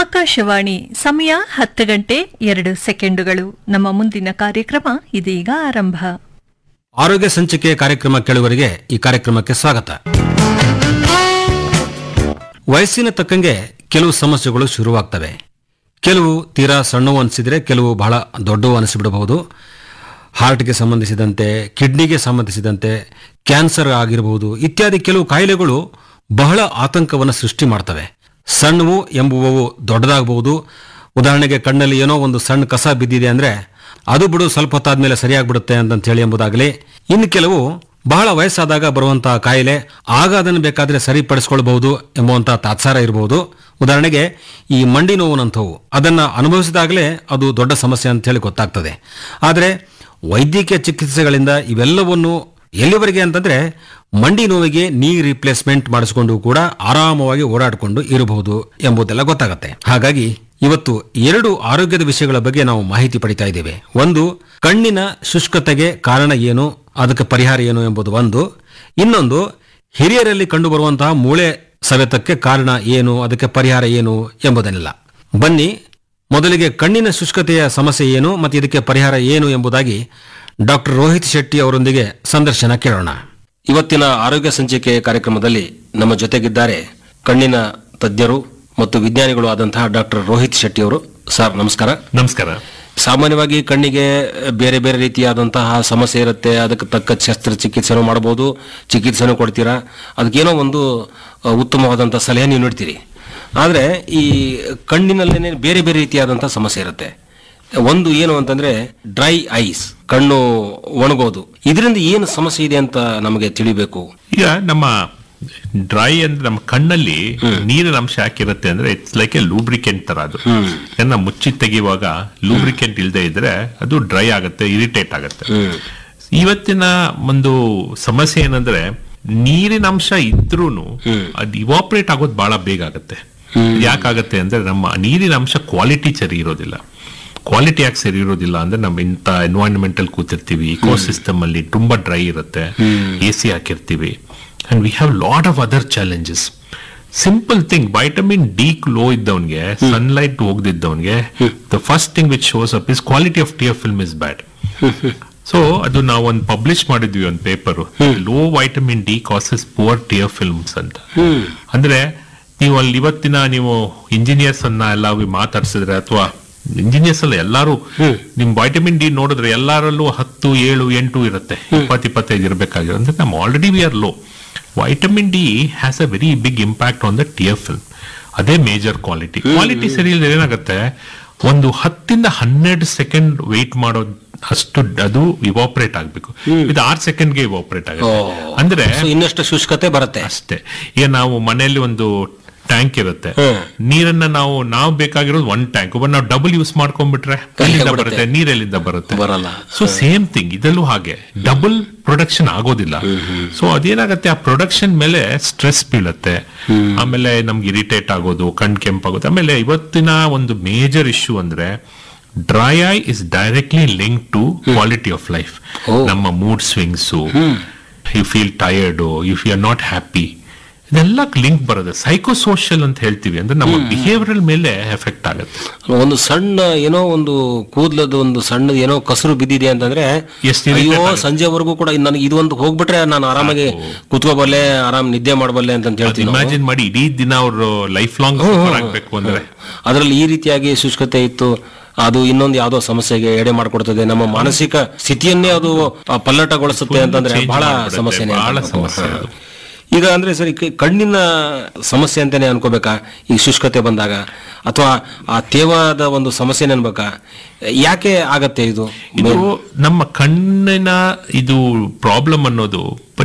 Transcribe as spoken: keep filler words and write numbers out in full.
ಆಕಾಶವಾಣಿ ಸಮಯ ಹತ್ತು ಗಂಟೆ ಎರಡು ಸೆಕೆಂಡುಗಳು. ನಮ್ಮ ಮುಂದಿನ ಕಾರ್ಯಕ್ರಮ ಇದೀಗ ಆರಂಭ. ಆರೋಗ್ಯ ಸಂಚಿಕೆ ಕಾರ್ಯಕ್ರಮ ಕೇಳುವರಿಗೆ ಈ ಕಾರ್ಯಕ್ರಮಕ್ಕೆ ಸ್ವಾಗತ. ವಯಸ್ಸಿನ ತಕ್ಕಂಗೆ ಕೆಲವು ಸಮಸ್ಯೆಗಳು ಶುರುವಾಗ್ತವೆ. ಕೆಲವು ತೀರಾ ಸಣ್ಣವು ಅನಿಸಿದ್ರೆ, ಕೆಲವು ಬಹಳ ದೊಡ್ಡವು ಅನಿಸಿಬಿಡಬಹುದು. ಹಾರ್ಟ್ಗೆ ಸಂಬಂಧಿಸಿದಂತೆ, ಕಿಡ್ನಿಗೆ ಸಂಬಂಧಿಸಿದಂತೆ, ಕ್ಯಾನ್ಸರ್ ಆಗಿರಬಹುದು ಇತ್ಯಾದಿ ಕೆಲವು ಕಾಯಿಲೆಗಳು ಬಹಳ ಆತಂಕವನ್ನು ಸೃಷ್ಟಿ ಮಾಡ್ತವೆ. ಸಣ್ಣವು ಎಂಬುವವು ದೊಡ್ಡದಾಗಬಹುದು. ಉದಾಹರಣೆಗೆ ಕಣ್ಣಲ್ಲಿ ಏನೋ ಒಂದು ಸಣ್ಣ ಕಸ ಬಿದ್ದಿದೆ ಅಂದ್ರೆ ಅದು ಬಿಡು ಸ್ವಲ್ಪ ಹೊತ್ತಾದ್ಮೇಲೆ ಸರಿಯಾಗ್ಬಿಡುತ್ತೆ ಅಂತ ಹೇಳಿ ಎಂಬುದಾಗಲಿ, ಇನ್ನು ಕೆಲವು ಬಹಳ ವಯಸ್ಸಾದಾಗ ಬರುವಂತಹ ಕಾಯಿಲೆ, ಆಗ ಅದನ್ನು ಬೇಕಾದ್ರೆ ಸರಿಪಡಿಸ್ಕೊಳ್ಬಹುದು ಎಂಬುವಂತಹ ತಾತ್ಸಾರ ಇರಬಹುದು. ಉದಾಹರಣೆಗೆ ಈ ಮಂಡಿ ನೋವುನಂಥವು, ಅದನ್ನ ಅನುಭವಿಸಿದಾಗಲೇ ಅದು ದೊಡ್ಡ ಸಮಸ್ಯೆ ಅಂತ ಹೇಳಿ ಗೊತ್ತಾಗ್ತದೆ. ಆದರೆ ವೈದ್ಯಕೀಯ ಚಿಕಿತ್ಸೆಗಳಿಂದ ಇವೆಲ್ಲವನ್ನು ಎಲ್ಲಿವರೆಗೆ ಅಂತಂದ್ರೆ ಮಂಡಿ ನೋವಿಗೆ ನೀ ರಿಪ್ಲೇಸ್ಮೆಂಟ್ ಮಾಡಿಸಿಕೊಂಡು ಕೂಡ ಆರಾಮವಾಗಿ ಓಡಾಡಿಕೊಂಡು ಇರಬಹುದು ಎಂಬುದೆಲ್ಲ ಗೊತ್ತಾಗುತ್ತೆ. ಹಾಗಾಗಿ ಇವತ್ತು ಎರಡು ಆರೋಗ್ಯದ ವಿಷಯಗಳ ಬಗ್ಗೆ ನಾವು ಮಾಹಿತಿ ಪಡಿತಾ ಇದ್ದೇವೆ. ಒಂದು, ಕಣ್ಣಿನ ಶುಷ್ಕತೆಗೆ ಕಾರಣ ಏನು, ಅದಕ್ಕೆ ಪರಿಹಾರ ಏನು ಎಂಬುದು ಒಂದು. ಇನ್ನೊಂದು, ಹಿರಿಯರಲ್ಲಿ ಕಂಡುಬರುವಂತಹ ಮೂಳೆ ಸವೆತಕ್ಕೆ ಕಾರಣ ಏನು, ಅದಕ್ಕೆ ಪರಿಹಾರ ಏನು ಎಂಬುದನ್ನೆಲ್ಲ. ಬನ್ನಿ, ಮೊದಲಿಗೆ ಕಣ್ಣಿನ ಶುಷ್ಕತೆಯ ಸಮಸ್ಯೆ ಏನು ಮತ್ತು ಇದಕ್ಕೆ ಪರಿಹಾರ ಏನು ಎಂಬುದಾಗಿ ಡಾಕ್ಟರ್ ರೋಹಿತ್ ಶೆಟ್ಟಿ ಅವರೊಂದಿಗೆ ಸಂದರ್ಶನ ಕೇಳೋಣ. ಇವತ್ತಿನ ಆರೋಗ್ಯ ಸಂಚಿಕೆ ಕಾರ್ಯಕ್ರಮದಲ್ಲಿ ನಮ್ಮ ಜೊತೆಗಿದ್ದಾರೆ ಕಣ್ಣಿನ ತಜ್ಞರು ಮತ್ತು ವಿಜ್ಞಾನಿಗಳು ಆದಂತಹ ಡಾಕ್ಟರ್ ರೋಹಿತ್ ಶೆಟ್ಟಿ ಅವರು. ಸರ್ ನಮಸ್ಕಾರ. ನಮಸ್ಕಾರ. ಸಾಮಾನ್ಯವಾಗಿ ಕಣ್ಣಿಗೆ ಬೇರೆ ಬೇರೆ ರೀತಿಯಾದಂತಹ ಸಮಸ್ಯೆ ಇರುತ್ತೆ. ಅದಕ್ಕೆ ತಕ್ಕ ಶಸ್ತ್ರಚಿಕಿತ್ಸೆನೂ ಮಾಡಬಹುದು, ಚಿಕಿತ್ಸೆನೂ ಕೊಡ್ತೀರಾ, ಅದಕ್ಕೇನೋ ಒಂದು ಉತ್ತಮವಾದಂತಹ ಸಲಹೆ ನೀವು ನೀಡ್ತೀರಿ. ಆದರೆ ಈ ಕಣ್ಣಿನಲ್ಲೇನೆ ಬೇರೆ ಬೇರೆ ರೀತಿಯಾದಂತಹ ಸಮಸ್ಯೆ ಇರುತ್ತೆ. ಒಂದು ಏನು ಅಂತಂದ್ರೆ ಡ್ರೈ ಐಸ್, ಕಣ್ಣು ಒಣಗೋದು. ಇದರಿಂದ ಏನು ಸಮಸ್ಯೆ ಇದೆ ಅಂತ ನಮಗೆ ತಿಳಿಬೇಕು. ಈಗ ನಮ್ಮ ಡ್ರೈ ಅಂದ್ರೆ ನಮ್ಮ ಕಣ್ಣಲ್ಲಿ ನೀರಿನ ಅಂಶ ಹಾಕಿರುತ್ತೆ ಅಂದ್ರೆ ಇಟ್ಸ್ ಲೈಕ್ ಎ ಲೂಬ್ರಿಕೆಂಟ್ ತರ. ಅದು ಏನ ಮುಚ್ಚಿ ತೆಗೆಯುವಾಗ ಲೂಬ್ರಿಕೆಂಟ್ ಇಲ್ಲದೆ ಇದ್ರೆ ಅದು ಡ್ರೈ ಆಗುತ್ತೆ, ಇರಿಟೇಟ್ ಆಗುತ್ತೆ. ಇವತ್ತಿನ ಒಂದು ಸಮಸ್ಯೆ ಏನಂದ್ರೆ ನೀರಿನ ಅಂಶ ಇದ್ರೂನು ಅದು ಇವಾಪರೇಟ್ ಆಗೋದು ಬಹಳ ಬೇಗ ಆಗುತ್ತೆ. ಯಾಕಾಗತ್ತೆ ಅಂದ್ರೆ ನಮ್ಮ ನೀರಿನ ಅಂಶ ಕ್ವಾಲಿಟಿ ಸರಿ ಇರೋದಿಲ್ಲ. ಕ್ವಾಲಿಟಿ ಯಾಕೆ ಸರಿ ಇರೋದಿಲ್ಲ ಅಂದ್ರೆ ನಮ್ಮ ಇಂಥ ಎನ್ವೈರನ್ಮೆಂಟ್ ಅಲ್ಲಿ ಕೂತಿರ್ತೀವಿ, ಇಕೋ ಸಿಸ್ಟಮ್ ಅಲ್ಲಿ ತುಂಬಾ ಡ್ರೈ ಇರುತ್ತೆ, ಎ ಸಿ ಹಾಕಿರ್ತೀವಿ, and we have lot of other challenges. Simple thing, vitamin D low ಇದ್ದವನ್ಗೆ, sunlight ಹೋಗದಿದ್ದವನ್ಗೆ the first thing which shows up is quality of tear film is bad. So ಅದು ನಾವು ಒಂದು publish ಮಾಡಿದ್ವಿ ಒಂದು paper, low vitamin D causes poor tear films ಅಂತ. ಅಂದ್ರೆ ನೀವು ಅಲ್ಲಿ ಇವತ್ತಿನ ನೀವು ಇಂಜಿನಿಯರ್ಸ್ ಅನ್ನ ಎಲ್ಲ ಮಾತಾಡ್ಸಿದ್ರೆ, ಅಥವಾ ಇಂಜಿನಿಯರ್ಸ್ ಅಲ್ಲ ಎಲ್ಲಾರು ನಿಮ್ ವೈಟಮಿನ್ ಡಿ ನೋಡಿದ್ರೆ ಎಲ್ಲಾರಲ್ಲೂ ಹತ್ತು ಏಳು ಎಂಟು ಇರುತ್ತೆ, ಇಪ್ಪತ್ ಇಪ್ಪತ್ತೈದು ಇರಬೇಕಾಗಿರೋ ಅಂದ್ರೆ ನಮ್ already we are low. Vitamin D has a very big impact on the tier film. ಅದೇ ಮೇಜರ್ ಕ್ವಾಲಿಟಿ. ಕ್ವಾಲಿಟಿ ಸರಿ ಇಲ್ಲದೆ ಏನಾಗುತ್ತೆ, ಒಂದು ಹತ್ತಿಂದ ಹನ್ನೆರಡು ಸೆಕೆಂಡ್ ವೇಟ್ ಮಾಡೋದು ಅಷ್ಟು ಅದು ಇವಾಪರೇಟ್ ಆಗ್ಬೇಕು. ಇದು ಆರ್ ಸೆಕೆಂಡ್ಗೆ ಇವಾಪರೇಟ್ ಆಗುತ್ತೆ. ಅಂದ್ರೆ ಇನ್ನಷ್ಟು ಶುಷ್ಕತೆ ಬರುತ್ತೆ ಅಷ್ಟೇ. ಈಗ ನಾವು ಮನೆಯಲ್ಲಿ ಒಂದು ಟ್ಯಾಂಕ್ ಇರುತ್ತೆ, ನೀರನ್ನ ನಾವು ನಾವು ಬೇಕಾಗಿರೋದು ಒನ್ ಟ್ಯಾಂಕ್, ನಾವು ಡಬಲ್ ಯೂಸ್ ಮಾಡ್ಕೊಂಡ್ಬಿಟ್ರೆ ಎಲ್ಲಿಂದ ಬರುತ್ತೆ, ನೀರೆಲ್ಲಿಂದ ಬರುತ್ತೆ, ಬರಲ್ಲ. ಸೊ ಸೇಮ್ ಥಿಂಗ್ ಇದಲ್ಲೂ ಹಾಗೆ, ಡಬಲ್ ಪ್ರೊಡಕ್ಷನ್ ಆಗೋದಿಲ್ಲ. ಸೊ ಅದೇನಾಗತ್ತೆ, ಆ ಪ್ರೊಡಕ್ಷನ್ ಮೇಲೆ ಸ್ಟ್ರೆಸ್ ಬೀಳುತ್ತೆ, ಆಮೇಲೆ ನಮ್ಗೆ ಇರಿಟೇಟ್ ಆಗೋದು, ಕಣ್ ಕೆಂಪಾಗೋದು. ಆಮೇಲೆ ಇವತ್ತಿನ ಒಂದು ಮೇಜರ್ ಇಶ್ಯೂ ಅಂದ್ರೆ dry I is directly link to quality of life. ನಮ್ಮ mood swings, you feel tired, if you are not happy, ಇದೆಲ್ಲ ಲಿಂಕ್ ಬರುತ್ತೆ. ಸೈಕೋಸೋಷಿಯಲ್ ಅಂತ ಹೇಳ್ತೀವಿ, ಅಂದ್ರೆ ನಮ್ಮ ಬಿಹೇವಿಯರ್ ಮೇಲೆ ಎಫೆಕ್ಟ್ ಆಗುತ್ತೆ. ಒಂದು ಸಣ್ಣ ಏನೋ ಒಂದು ಕೂದಲದ ಒಂದು ಸಣ್ಣ ಏನೋ ಕಸರು ಬಿದ್ದಿದೆ ಅಂತಂದ್ರೆ ಅಯ್ಯೋ ಸಂಜೆವರೆಗೂ ಕೂಡ ನನಗೆ ಇದು ಒಂದು ಹೋಗ್ಬಿಟ್ರೆ ನಾನು ಆರಾಮಾಗಿ ಕುತ್ಕೋಬಲ್ಲೆ, ಆರಾಮ್ ನಿದ್ದೆ ಮಾಡಬಲ್ಲೆ ಅಂತ ಹೇಳ್ತೀವಿ. ಇಮ್ಯಾಜಿನ್ ಮಾಡಿ ಇಡೀ ದಿನ ಅವರು ಲೈಫ್ ಲಾಂಗ್ ಆಗ್ಬೇಕು ಅಂದ್ರೆ. ಅದರಲ್ಲಿ ಈ ರೀತಿಯಾಗಿ ಶುಷ್ಕತೆ ಇತ್ತು, ಅದು ಇನ್ನೊಂದು ಯಾವ್ದೋ ಸಮಸ್ಯೆಗೆ ಎಡೆ ಮಾಡಿಕೊಡ್ತದೆ, ನಮ್ಮ ಮಾನಸಿಕ ಸ್ಥಿತಿಯನ್ನೇ ಅದು ಪಲ್ಲಟಗೊಳಿಸುತ್ತೆ ಅಂತಂದ್ರೆ ಬಹಳ ಸಮಸ್ಯೆ. ಬಹಳ ಸಮಸ್ಯೆ. ಈಗ ಅಂದ್ರೆ ಸರಿ, ಕಣ್ಣಿನ ಸಮಸ್ಯೆ ಅಂತಾನೆ ಅನ್ಕೋಬೇಕಾ ಈ ಶುಷ್ಕತೆ ಬಂದಾಗ, ಅಥವಾ ಆ ತೇವಾದ ಒಂದು ಸಮಸ್ಯೆ ಅನ್ಬೇಕಾ? ಯಾಕೆ ಆಗತ್ತೆ ಇದು? ಇದು ನಮ್ಮ ಕಣ್ಣಿನ ಇದು ಪ್ರಾಬ್ಲಮ್ ಅನ್ನೋದು